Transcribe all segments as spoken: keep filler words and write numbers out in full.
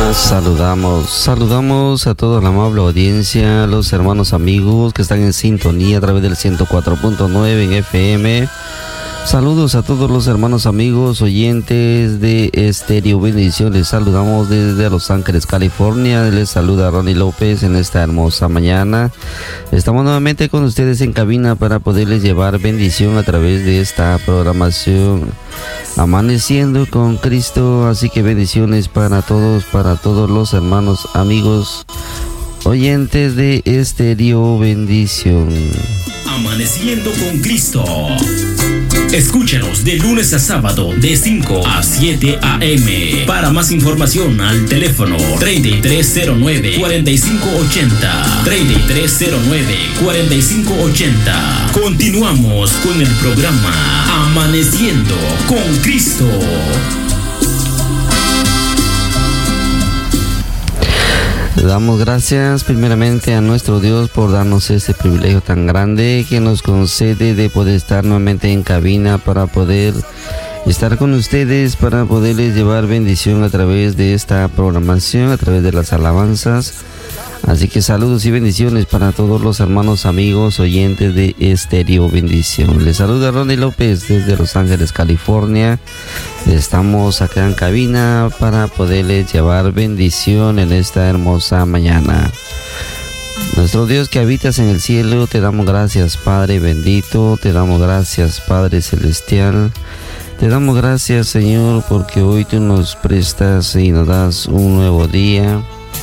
Saludamos, saludamos a toda la amable audiencia, los hermanos amigos que están en sintonía a través del ciento cuatro punto nueve en F M. Saludos a todos los hermanos amigos oyentes de Estéreo Bendición. Les saludamos desde Los Ángeles, California. Les saluda Ronnie López en esta hermosa mañana. Estamos nuevamente con ustedes en cabina para poderles llevar bendición a través de esta programación Amaneciendo con Cristo. Así que bendiciones para todos, para todos los hermanos amigos oyentes de Estéreo Bendición. Amaneciendo con Cristo. Escúchanos de lunes a sábado de cinco a siete a eme. Para más información al teléfono treinta y tres cero nueve, cuarenta y cinco ochenta. treinta y tres cero nueve, cuarenta y cinco ochenta. Continuamos con el programa Amaneciendo con Cristo. Le damos gracias primeramente a nuestro Dios por darnos este privilegio tan grande que nos concede de poder estar nuevamente en cabina para poder estar con ustedes, para poderles llevar bendición a través de esta programación, a través de las alabanzas. Así que saludos y bendiciones para todos los hermanos amigos oyentes de Estéreo Bendición. Les saluda Ronnie López desde Los Ángeles, California. Estamos acá en cabina para poderles llevar bendición en esta hermosa mañana. Nuestro Dios que habitas en el cielo, te damos gracias, Padre bendito. Te damos gracias, Padre celestial. Te damos gracias, Señor, porque hoy tú nos prestas y nos das un nuevo día.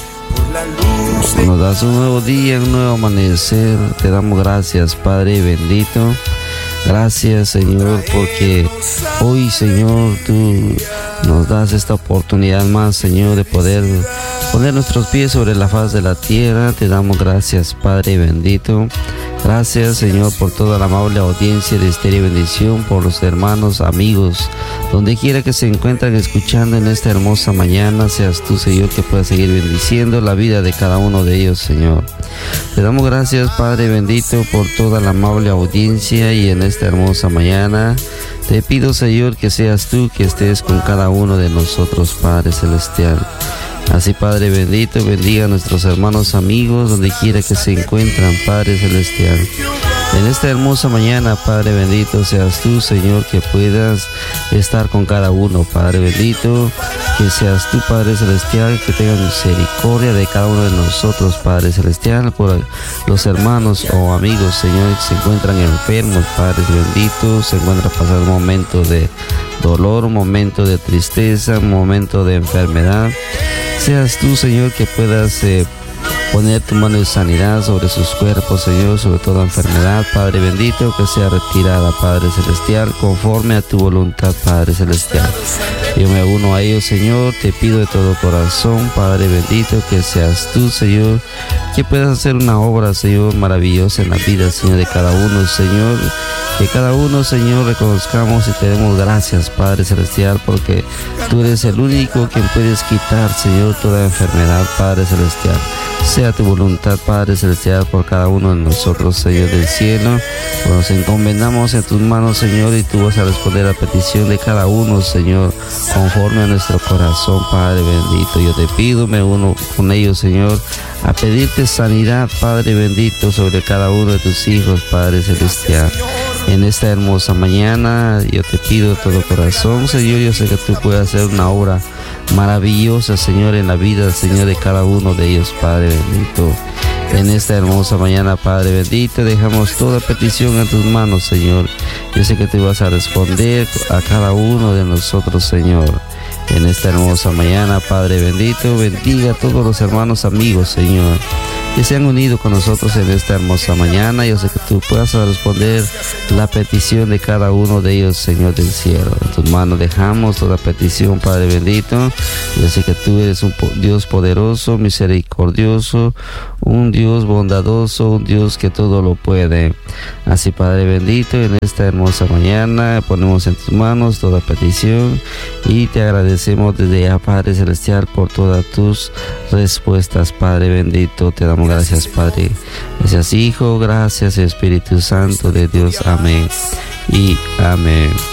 Nos das un nuevo día, un nuevo amanecer. Te damos gracias, Padre bendito. Gracias, Señor, porque hoy, Señor, tú nos das esta oportunidad más, Señor, de poder poner nuestros pies sobre la faz de la tierra. Te damos gracias, Padre bendito. Gracias, Señor, por toda la amable audiencia de Estéreo Bendición, por los hermanos, amigos, donde quiera que se encuentran escuchando en esta hermosa mañana. Seas tú, Señor, que puedas seguir bendiciendo la vida de cada uno de ellos, Señor. Te damos gracias, Padre bendito, por toda la amable audiencia, y en esta hermosa mañana te pido, Señor, que seas tú que estés con cada uno de nosotros, Padre celestial. Así, Padre bendito, bendiga a nuestros hermanos amigos donde quiera que se encuentran, Padre celestial. En esta hermosa mañana, Padre bendito, seas tú, Señor, que puedas estar con cada uno, Padre bendito. Que seas tú, Padre celestial, que tengas misericordia de cada uno de nosotros, Padre celestial, por los hermanos o amigos, Señor, que se encuentran enfermos, Padre bendito, se encuentran pasando un momento de dolor, un momento de tristeza, un momento de enfermedad. Seas tú, Señor, que puedas eh, poner tu mano de sanidad sobre sus cuerpos, Señor, sobre toda enfermedad, Padre bendito, que sea retirada, Padre celestial, conforme a tu voluntad, Padre celestial. Yo me uno a ellos, Señor, te pido de todo corazón, Padre bendito, que seas tú, Señor, que puedas hacer una obra, Señor, maravillosa en la vida, Señor, de cada uno, Señor. Que cada uno, Señor, reconozcamos y te demos gracias, Padre celestial, porque tú eres el único quien puedes quitar, Señor, toda enfermedad, Padre celestial. Sea tu voluntad, Padre celestial, por cada uno de nosotros, Señor del cielo. Nos encomendamos en tus manos, Señor, y tú vas a responder a la petición de cada uno, Señor, conforme a nuestro corazón, Padre bendito. Yo te pido, me uno con ellos, Señor, a pedirte sanidad, Padre bendito, sobre cada uno de tus hijos, Padre celestial. En esta hermosa mañana, yo te pido de todo corazón, Señor, yo sé que tú puedes hacer una obra maravillosa, Señor, en la vida, Señor, de cada uno de ellos, Padre bendito. En esta hermosa mañana, Padre bendito, dejamos toda petición en tus manos, Señor. Yo sé que tú vas a responder a cada uno de nosotros, Señor. En esta hermosa mañana, Padre bendito, bendiga a todos los hermanos amigos, Señor, que se han unido con nosotros en esta hermosa mañana. Yo sé que tú puedas responder la petición de cada uno de ellos, Señor del cielo. En tus manos dejamos toda petición, Padre bendito. Yo sé que tú eres un Dios poderoso, misericordioso, un Dios bondadoso, un Dios que todo lo puede. Así, Padre bendito, en esta hermosa mañana ponemos en tus manos toda petición y te agradecemos desde ya, Padre celestial, por todas tus respuestas, Padre bendito. Te damos gracias, Padre. Gracias, Hijo. Gracias, Espíritu Santo de Dios. Amén y amén.